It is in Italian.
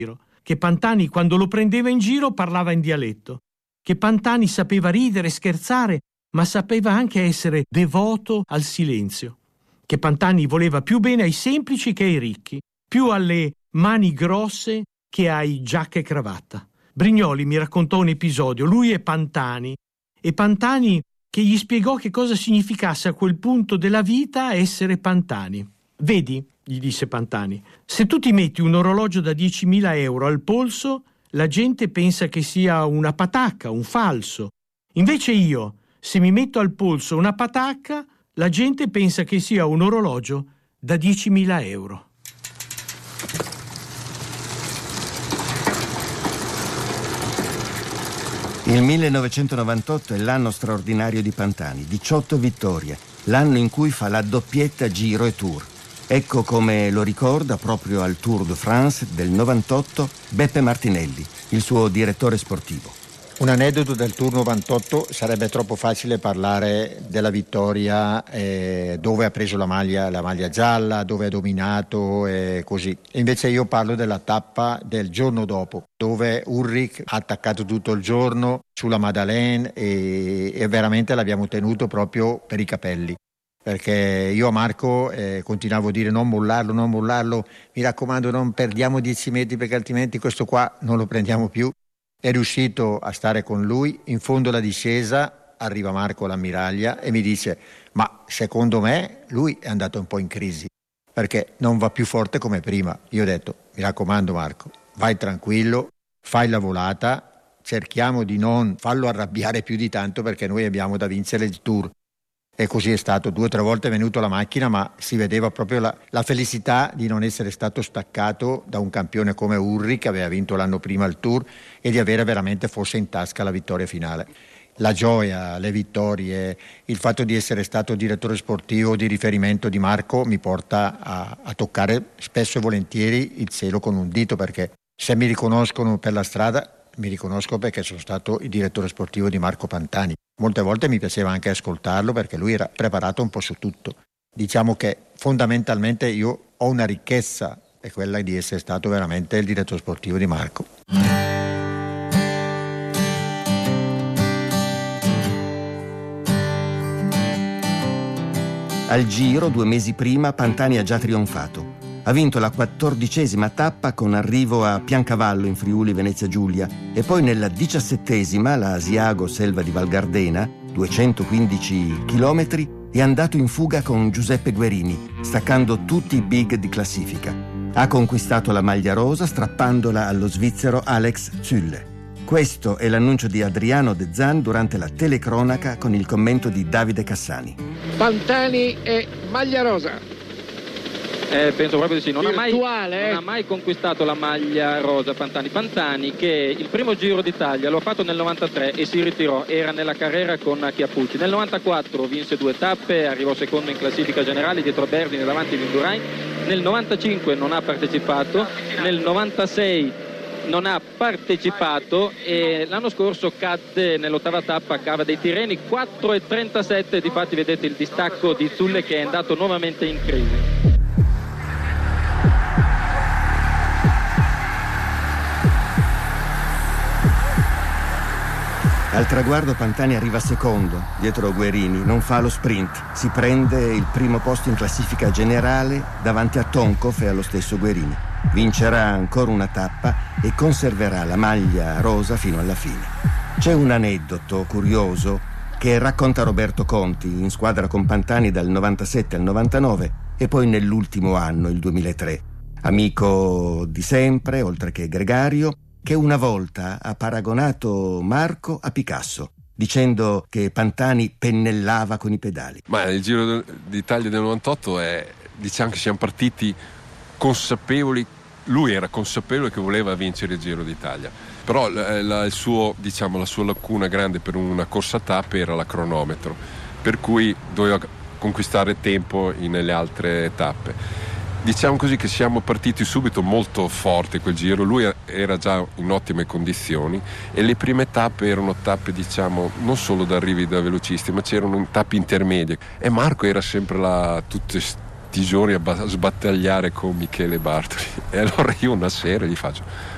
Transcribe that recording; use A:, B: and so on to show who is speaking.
A: che Pantani quando lo prendeva in giro parlava in dialetto, che Pantani sapeva ridere e scherzare, ma sapeva anche essere devoto al silenzio, che Pantani voleva più bene ai semplici che ai ricchi, più alle mani grosse che ai giacca e cravatta. Brignoli mi raccontò un episodio, lui e Pantani che gli spiegò che cosa significasse a quel punto della vita essere Pantani. Vedi, gli disse Pantani, se tu ti metti un orologio da 10.000 euro al polso, la gente pensa che sia una patacca, un falso. Invece io, se mi metto al polso una patacca, la gente pensa che sia un orologio da 10.000 euro.
B: Il 1998 è l'anno straordinario di Pantani, 18 vittorie, l'anno in cui fa la doppietta Giro e Tour. Ecco come lo ricorda proprio al Tour de France del 98 Beppe Martinelli, il suo direttore sportivo.
C: Un aneddoto del Tour 98: sarebbe troppo facile parlare della vittoria, dove ha preso la maglia gialla, dove ha dominato e così. Invece io parlo della tappa del giorno dopo, dove Ullrich ha attaccato tutto il giorno sulla Madeleine e veramente l'abbiamo tenuto proprio per i capelli. Perché io a Marco continuavo a dire non mollarlo, mi raccomando non perdiamo 10 metri perché altrimenti questo qua non lo prendiamo più. È riuscito a stare con lui, in fondo alla discesa arriva Marco all'ammiraglia e mi dice ma secondo me lui è andato un po' in crisi perché non va più forte come prima. Io ho detto mi raccomando Marco, vai tranquillo, fai la volata, cerchiamo di non farlo arrabbiare più di tanto perché noi abbiamo da vincere il Tour. E così è stato, 2 o 3 volte è venuto la macchina, ma si vedeva proprio la felicità di non essere stato staccato da un campione come Ullrich, che aveva vinto l'anno prima il Tour, e di avere veramente forse in tasca la vittoria finale. La gioia, le vittorie, il fatto di essere stato direttore sportivo di riferimento di Marco mi porta a toccare spesso e volentieri il cielo con un dito, perché se mi riconoscono per la strada mi riconosco perché sono stato il direttore sportivo di Marco Pantani. Molte volte mi piaceva anche ascoltarlo perché lui era preparato un po' su tutto. Diciamo che fondamentalmente io ho una ricchezza, è quella di essere stato veramente il direttore sportivo di Marco.
B: Al Giro, 2 mesi prima, Pantani ha già trionfato. Ha vinto la 14ª tappa con arrivo a Piancavallo in Friuli Venezia Giulia e poi nella 17ª la Asiago Selva di Val Gardena, 215 km, è andato in fuga con Giuseppe Guerini, staccando tutti i big di classifica. Ha conquistato la maglia rosa strappandola allo svizzero Alex Zülle. Questo è l'annuncio di Adriano De Zan durante la telecronaca con il commento di Davide Cassani.
D: Pantani e maglia rosa.
E: Penso proprio di sì, non ha mai conquistato la maglia rosa Pantani che il primo Giro d'Italia lo ha fatto nel 93 e si ritirò, era nella carriera con Chiappucci. Nel 94 vinse 2 tappe, arrivò secondo in classifica generale dietro Berdin e davanti Indurain. Nel 95 non ha partecipato, nel 96 non ha partecipato e l'anno scorso cadde nell'8ª tappa a Cava dei Tirreni, 4,37, difatti vedete il distacco di Zülle che è andato nuovamente in crisi.
B: Al traguardo Pantani arriva secondo, dietro Guerini, non fa lo sprint, si prende il primo posto in classifica generale davanti a Tonkov e allo stesso Guerini. Vincerà ancora una tappa e conserverà la maglia rosa fino alla fine. C'è un aneddoto curioso che racconta Roberto Conti, in squadra con Pantani dal 97 al 99 e poi nell'ultimo anno, il 2003. Amico di sempre, oltre che gregario, che una volta ha paragonato Marco a Picasso, dicendo che Pantani pennellava con i pedali.
F: Ma il Giro d'Italia del 98 diciamo che siamo partiti consapevoli, lui era consapevole che voleva vincere il Giro d'Italia, però la sua lacuna grande per una corsa a tappe era la cronometro, per cui doveva conquistare tempo nelle altre tappe. Diciamo così che siamo partiti subito molto forte quel giro, lui era già in ottime condizioni e le prime tappe erano tappe non solo da arrivi da velocisti, ma c'erano tappe intermedie e Marco era sempre là tutti sti giorni a sbattagliare con Michele Bartoli e allora io una sera gli faccio